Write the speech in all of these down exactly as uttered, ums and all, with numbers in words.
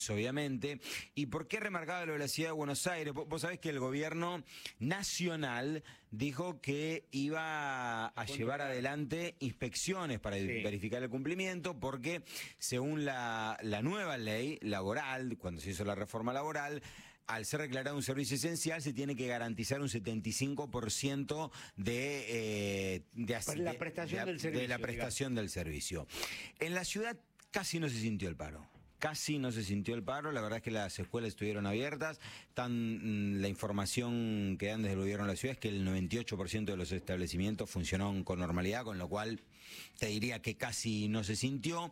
obviamente. ¿Y por qué remarcaba lo de la ciudad de Buenos Aires? Vos sabés que el gobierno nacional dijo que iba a llevar adelante inspecciones para sí. verificar el cumplimiento, porque según la, la nueva ley laboral, cuando se hizo la reforma laboral, al ser declarado un servicio esencial se tiene que garantizar un setenta y cinco por ciento de, eh, de, de, la prestación, de, del servicio, de la prestación del servicio. En la ciudad casi no se sintió el paro. Casi no se sintió el paro, la verdad es que las escuelas estuvieron abiertas. Tan, la información que dan desde el gobierno de la ciudad es que el noventa y ocho por ciento de los establecimientos funcionaron con normalidad, con lo cual te diría que casi no se sintió.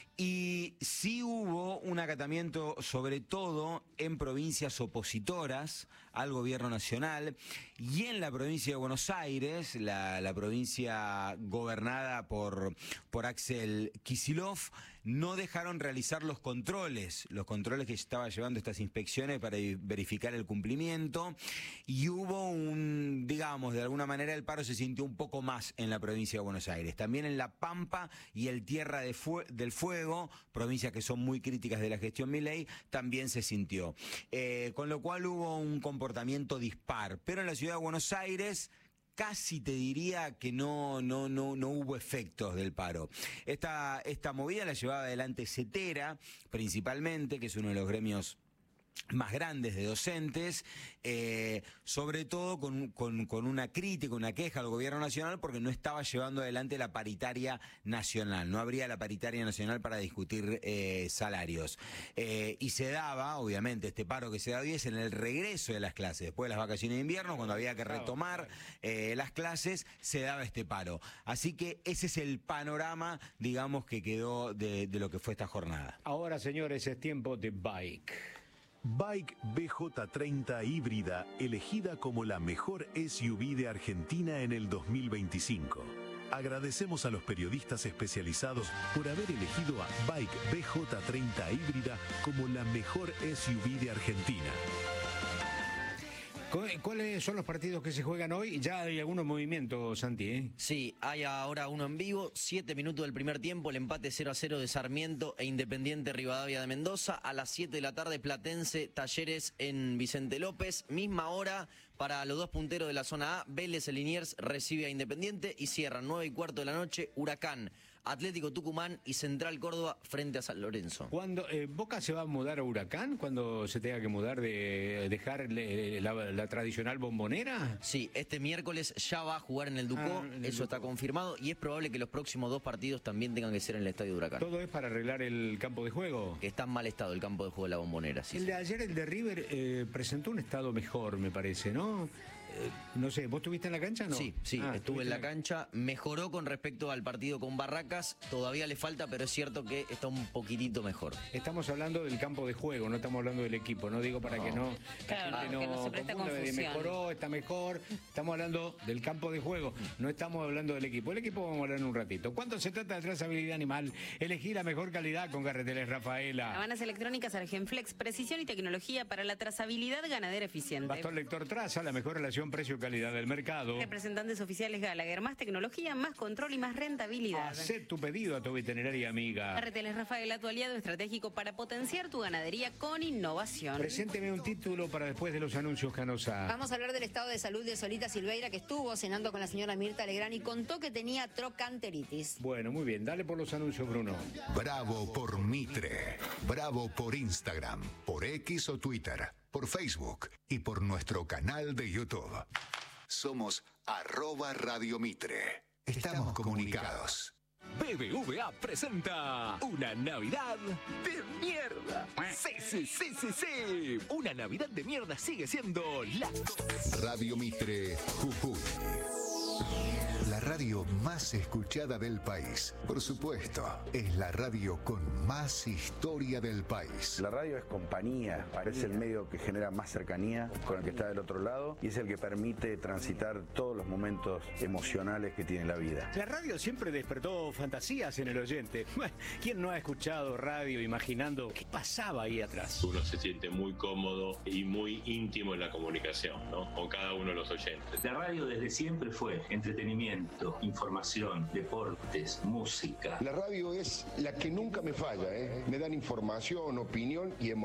Y sí hubo un acatamiento, sobre todo en provincias opositoras al gobierno nacional, y en la provincia de Buenos Aires, la, la provincia gobernada por, por Axel Kicillof, no dejaron realizar los controles, los controles que estaba llevando estas inspecciones para verificar el cumplimiento, y hubo un, digamos, de alguna manera el paro se sintió un poco más en la provincia de Buenos Aires. También en La Pampa y el Tierra de Fue- del Fuego, provincias que son muy críticas de la gestión Milei, también se sintió. Eh, con lo cual hubo un comportamiento dispar. Pero en la ciudad de Buenos Aires casi te diría que no, no, no, no hubo efectos del paro. Esta, esta movida la llevaba adelante CETERA, principalmente, que es uno de los gremios más grandes de docentes, eh, sobre todo con, con, con una crítica, una queja al gobierno nacional porque no estaba llevando adelante la paritaria nacional, no habría la paritaria nacional para discutir eh, salarios. Eh, y se daba, obviamente, este paro que se da hoy es en el regreso de las clases, después de las vacaciones de invierno, cuando había que retomar eh, las clases, se daba este paro. Así que ese es el panorama, digamos, que quedó de, de lo que fue esta jornada. Ahora, señores, es tiempo de Bike. Bike B J treinta híbrida, elegida como la mejor S U V de Argentina en el dos mil veinticinco. Agradecemos a los periodistas especializados por haber elegido a Bike B J treinta híbrida como la mejor S U V de Argentina. ¿Cuáles son los partidos que se juegan hoy? Ya hay algunos movimientos, Santi, ¿eh? Sí, hay ahora uno en vivo, siete minutos del primer tiempo, el empate cero a cero de Sarmiento e Independiente Rivadavia de Mendoza. A las siete de la tarde, Platense, Talleres en Vicente López. Misma hora para los dos punteros de la zona A, Vélez, Liniers recibe a Independiente y cierran nueve y cuarto de la noche, Huracán, Atlético Tucumán y Central Córdoba frente a San Lorenzo. Cuando eh, ¿Boca se va a mudar a Huracán? ¿Cuando se tenga que mudar de dejar le, la, la tradicional bombonera? Sí, este miércoles ya va a jugar en el Ducó, ah, en el eso Ducó. Está confirmado, y es probable que los próximos dos partidos también tengan que ser en el Estadio de Huracán. ¿Todo es para arreglar el campo de juego? Que está en mal estado el campo de juego de la bombonera. Sí, el sí. de ayer, el de River, eh, presentó un estado mejor, me parece, ¿no? Eh, no sé, ¿vos estuviste en la cancha o no? Sí, sí, ah, estuve en la cancha. Mejoró con respecto al partido con Barracas. Todavía le falta, pero es cierto que está un poquitito mejor. Estamos hablando del campo de juego, no estamos hablando del equipo, no digo para no. que no... Claro, la gente no, no, no se presta confunda, confusión. Mejoró, está mejor. Estamos hablando del campo de juego, no estamos hablando del equipo. El equipo vamos a hablar en un ratito. ¿Cuánto se trata de trazabilidad animal? Elegí la mejor calidad con Carreteles Rafaela. Cabanas electrónicas Argenflex, precisión y tecnología para la trazabilidad ganadera eficiente. Bastón Lector Traza, la mejor relación precio-calidad del mercado. Representantes oficiales Gallagher, más tecnología, más control y más rentabilidad. Hacé tu pedido a tu veterinaria amiga. Carreteles Rafaela, tu aliado estratégico para potenciar tu ganadería con innovación. Presénteme un título para después de los anuncios, Canosa. Vamos a hablar del estado de salud de Solita Silveira, que estuvo cenando con la señora Mirta Legrand y contó que tenía trocanteritis. Bueno, muy bien, dale por los anuncios, Bruno. Bravo por Mitre, bravo por Instagram, por X o Twitter, por Facebook y por nuestro canal de YouTube. Somos arroba Radio Mitre. Estamos comunicados. B B V A presenta una Navidad de mierda. Sí, sí, sí, sí, sí. Una Navidad de mierda sigue siendo la... Radio Mitre, Jujuy. La radio más escuchada del país. Por supuesto, es la radio con más historia del país. La radio es compañía, es el medio que genera más cercanía con el que está del otro lado y es el que permite transitar todos los momentos emocionales que tiene la vida. La radio siempre despertó fantasías en el oyente. ¿Quién no ha escuchado radio imaginando qué pasaba ahí atrás? Uno se siente muy cómodo y muy íntimo en la comunicación, ¿no? Con cada uno de los oyentes. La radio desde siempre fue entretenimiento. entretenimiento, información, deportes, música. La radio es la que nunca me falla, ¿eh? Me dan información, opinión y emoción.